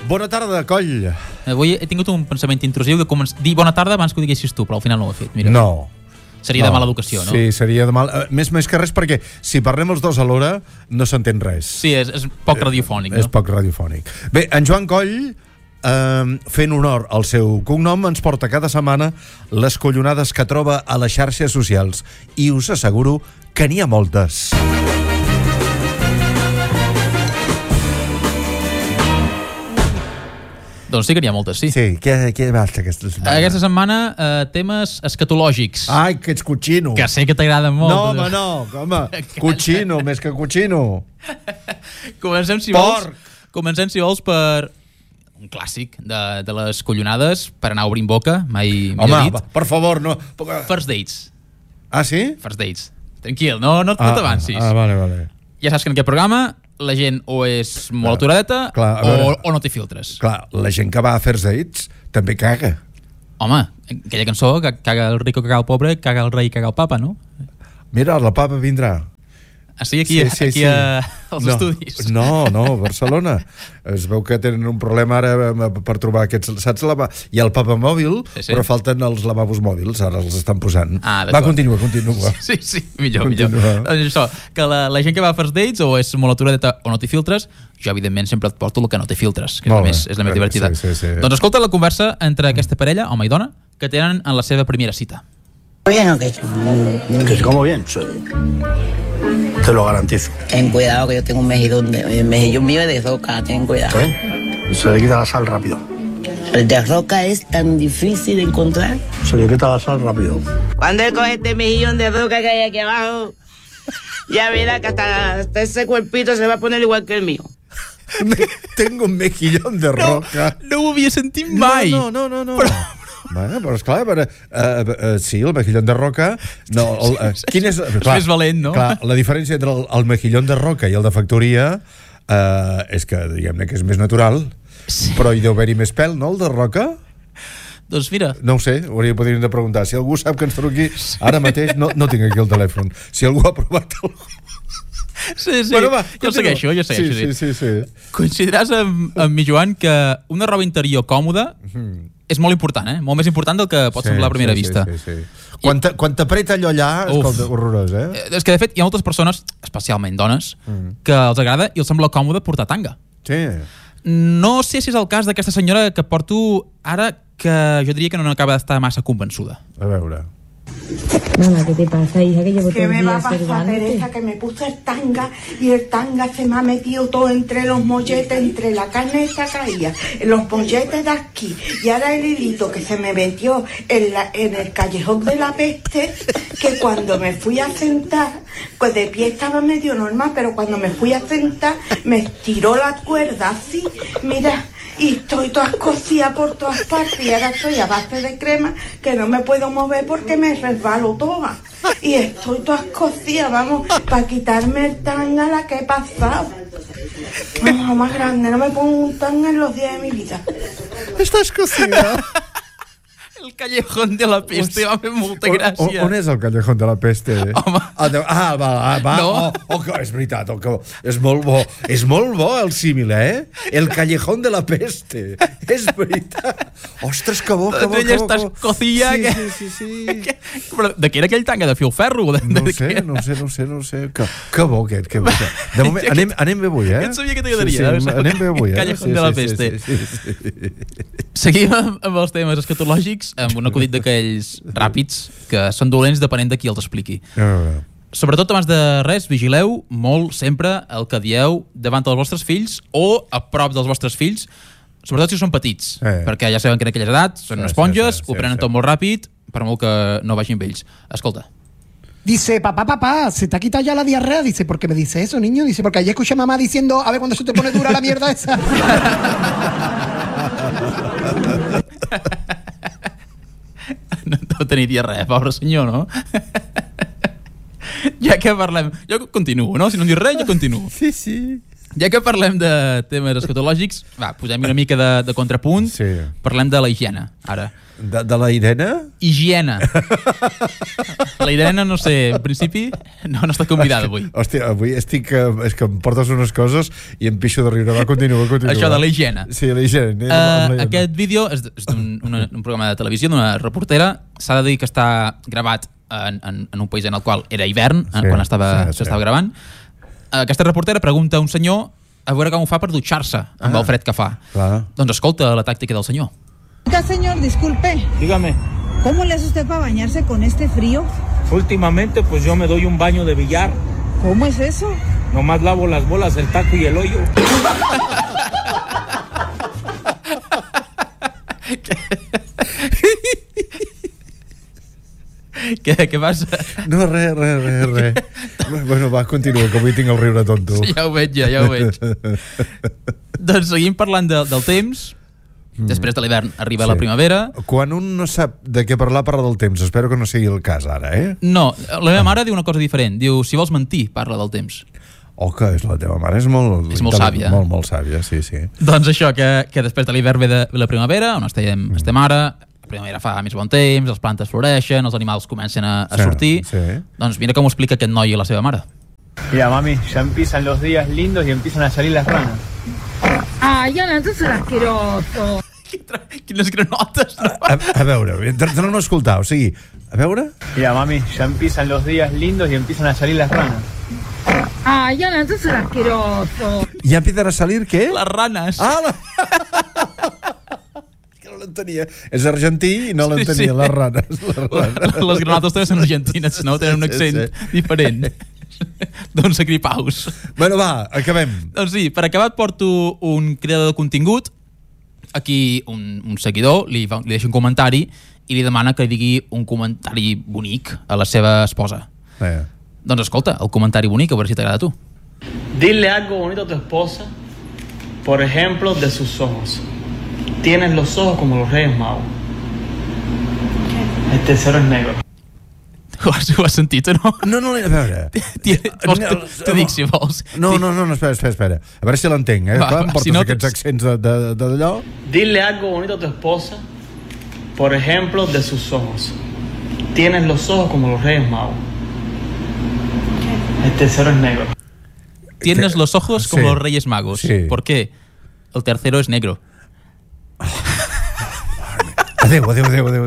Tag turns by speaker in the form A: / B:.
A: Bona tarda, Coll.
B: Avui he tingut un pensament intrusiu de dir bona tarda abans que ho diguessis tu, però al final no ho he fet. Mira.
A: No.
B: Seria de mala educació, no?
A: Sí, seria de mal... Més que res perquè si parlem els dos alhora no s'entén res.
B: Sí, és poc radiofònic, no?
A: És poc radiofònic. Bé, en Joan Coll, fent honor al seu cognom, ens porta cada setmana les collonades que troba a les xarxes socials. I us asseguro que n'hi ha moltes.
B: Doncs sí que n'hi ha moltes, sí.
A: Sí, què vas aquesta setmana?
B: Aquesta setmana, temes escatològics.
A: Ai, que ets cochino.
B: Que sé que t'agraden molt.
A: No, home, no, home. Cochino, més que cochino.
B: Comencem, si vols, per un clàssic de les collonades, per anar obrint boca, mai millor dit.
A: Home, per favor, no.
B: First dates.
A: Ah, sí?
B: First dates. Tranquil, no t'avancis.
A: Vale. Ja
B: saps que en aquest programa la gent o és molt aturadeta o no té filtres.
A: Clar, la gent que va a First Dates també caga.
B: Home, aquella cançó que caga el rico, caga el pobre, caga el rei, caga el papa, no?
A: Mira, el papa vindrà.
B: Ah, sí? Aquí als estudis.
A: No, Barcelona. Es veu que tenen un problema ara per trobar aquests... Saps? Hi ha el papa mòbil, però falten els lavabos mòbils, ara els estan posant. Va, continua.
B: Sí, millor. Doncs això, que la gent que va a First Dates o és molt aturadeta o no té filtres, jo evidentment sempre et porto el que no té filtres, que és la més divertida.
A: Sí.
B: Doncs escolta la conversa entre aquesta parella, home i dona, que tenen en la seva primera cita.
C: ¿Bien o qué?
D: Que se como bien, te lo garantizo.
C: Ten cuidado que yo tengo un mejillón mío es de roca, ten cuidado.
D: ¿Qué? Se le quita la sal rápido.
C: El de roca es tan difícil de encontrar.
D: Se le quita la sal rápido.
C: Cuando él coge este mejillón de roca que hay aquí abajo, ya verá que hasta ese cuerpito se va a poner igual que el mío.
A: Tengo un mejillón de roca.
B: No ho havia sentit mai.
A: No. Però esclar, sí, el mejillón de roca... Quin és
B: més valent, no?
A: Clar, la diferència entre el mejillón de roca i el de factoria és que, diguem-ne, que és més natural, però hi deu haver-hi més pèl, no, el de roca?
B: Doncs mira...
A: No ho sé, podríem de preguntar. Si algú sap que ens truqui, ara mateix no tinc aquí el telèfon. Si algú ha provat algú...
B: Sí, bueno, va, jo segueixo.
A: Sí.
B: Consideràs amb mi, Joan, que una roba interior còmoda és molt important, molt més important del que pot semblar a primera vista.
A: Sí. Quan t'apreta allò allà, escolta, horrorós,
B: És que, de fet, hi ha moltes persones, especialment dones, que els agrada i els sembla còmode portar tanga.
A: Sí.
B: No sé si és el cas d'aquesta senyora que porto ara, que jo diria que no acaba d'estar massa convençuda.
A: A veure...
E: Nada, ¿qué te pasa, hija? Que llevo todo el día
F: ¿Qué me va a pasar, Teresa? Que me puse el tanga y el tanga se me ha metido todo entre los molletes, entre la carne esta caída, los molletes de aquí y ahora el hilito que se me metió en el callejón de la peste, que cuando me fui a sentar, pues de pie estaba medio normal, pero cuando me fui a sentar me estiró la cuerda así, mira... Y estoy toda escocida por todas partes y ahora estoy a base de crema que no me puedo mover porque me resbalo toda. Y estoy toda escocida, vamos, para quitarme el tanga la que he pasado. No, más grande, no me pongo un tanga en los días de mi vida.
A: Està escocida.
B: El callejón de la peste va fer molta gràcia.
A: On és el callejón de la peste?
B: Home.
A: Va. No. És veritat. És molt bo el símil, El callejón de la peste. És veritat. Ostres, que bo.
B: Ella està escocida.
A: Sí.
B: Però de què era aquell tanga? De filferro?
A: No sé. Que bo aquest. De moment, anem bé avui,
B: Et sabia que t'agradaria.
A: Anem bé avui,
B: Callejón de la peste. Seguim amb els temes escatològics, amb un acudit d'aquells ràpids que són dolents depenent de qui els expliqui. Sobretot, abans de res, vigileu molt sempre el que dieu davant dels vostres fills o a prop dels vostres fills, sobretot si són petits, perquè ja saben que en aquella edat són esponges, ho prenen tot molt ràpid, per molt que no vagin vells. Escolta.
G: Dice, papá, ¿se te ha quitado ya la diarrea? Dice, ¿por qué me dice eso, niño? Dice, porque ayer escuché a mamá diciendo, a ver cuándo se te pone dura la mierda esa.
B: No tenia diarrea, pobre senyor, no? Ja que parlem... Jo continuo, no? Si no em dius res, jo continuo.
A: Sí.
B: Ja que parlem de temes escatològics, posem una mica de contrapunt.
A: Sí.
B: Parlem de la higiene, ara.
A: De la Irene?
B: Higiene. La Irene, no sé, en principi no està convidada avui.
A: Hòstia, avui estic... és que em portes unes coses i em pixo de riure. Va, continua.
B: Això de la higiene.
A: Sí, la higiene.
B: Aquest vídeo és d'un programa de televisió, d'una reportera. S'ha de dir que està gravat en un país en el qual era hivern, quan s'estava gravant. Aquesta reportera pregunta a un senyor a veure com ho fa per dutxar-se amb el fred que fa. Doncs escolta la tàctica del senyor.
H: Señor, disculpe.
I: Dígame.
H: ¿Cómo le hace usted para bañarse con este frío?
I: Últimamente, pues yo me doy un baño de billar.
H: ¿Cómo es eso?
I: Nomás lavo las bolas, el taco y el hoyo.
B: Què passa?
A: No, res. Bueno, va, continua, que avui tinc el riure tonto.
B: Sí, ja ho veig. Doncs seguim parlant del temps. Després de l'hivern arriba la primavera.
A: Quan un no sap de què parlar del temps. Espero que no sigui el cas ara,
B: No, la meva mare diu una cosa diferent. Diu, si vols mentir, parla del temps.
A: Que és la teva mare, és molt
B: sàvia.
A: Molt sàvia, sí.
B: Doncs això, que després de l'hivern ve la primavera, on estem ara. La primavera fa més bon temps, les plantes floreixen, els animals comencen a sortir. Doncs mira com ho explica aquest noi a la seva mare.
J: Mira, mami, ya empiezan los días lindos y empiezan a salir las ranas.
H: Ay, Ana, tú eres asqueroso.
B: Quines granotes, no?
A: A veure, no escoltar, o sigui, a veure...
J: Mira, mami, ya empiezan los días lindos y empiezan a salir las ranas.
H: Ay, Ana, tú eres asqueroso.
A: ¿Ya empiezan a salir qué?
B: Las ranas.
A: Que no l'entenia. És argentí i no l'entenia, les ranes.
B: Les granotes també són argentines, no? Tenen un accent diferent. Doncs agripaus.
A: Bueno, va, acabem.
B: Doncs sí, per acabar et porto un creador de contingut. Aquí un seguidor li deixa un comentari i li demana que li digui un comentari bonic a la seva esposa. Doncs escolta, el comentari bonic, a veure si t'agrada a tu.
J: Dile algo bonito a tu esposa, por ejemplo, de sus ojos. Tienes los ojos como los Reyes Magos. El tercero es negro.
B: Ho has sentit o no?
A: No, a veure.
B: T'ho dic, si vols.
A: No, espera. A veure si l'entenc, Clar, em portes aquests accents d'allò.
J: Dile algo bonito a tu esposa, por ejemplo, de sus ojos. Tienes los ojos como los Reyes Magos. El tercero es negro.
B: Tienes los ojos como los Reyes Magos. ¿Por qué? El tercero es negro.
A: Adéu.